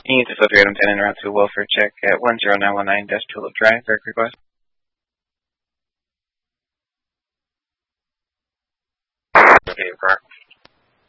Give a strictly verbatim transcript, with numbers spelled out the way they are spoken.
Unit to Filter Item ten and route to welfare check at one zero nine one nine Tulip Drive. Direct request. Okay,